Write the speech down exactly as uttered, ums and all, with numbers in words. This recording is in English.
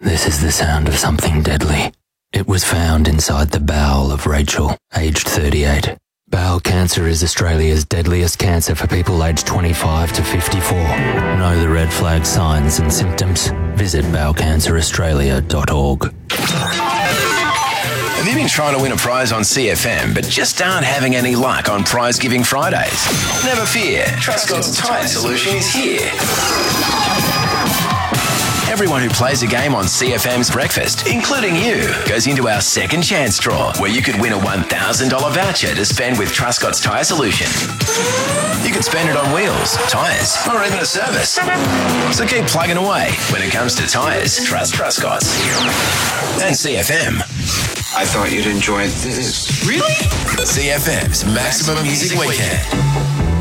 This is the sound of something deadly. It was found inside the bowel of Rachel, aged thirty-eight. Bowel cancer is Australia's deadliest cancer for people aged twenty-five to fifty-four. Know the red flag signs and symptoms? Visit bowel cancer australia dot org. Have you been trying to win a prize on C F M but just aren't having any luck on Prize Giving Fridays? Never fear, Trustcott's Tyre Solution is here. Everyone who plays a game on C F M's Breakfast, including you, goes into our second chance draw, where you could win a one thousand dollars voucher to spend with Trustcott's Tyre Solution. You could spend it on wheels, tyres, or even a service. So keep plugging away. When it comes to tyres, trust Trustcott's. And C F M. I thought you'd enjoy this. Really? C F M's Maximum Music Weekend.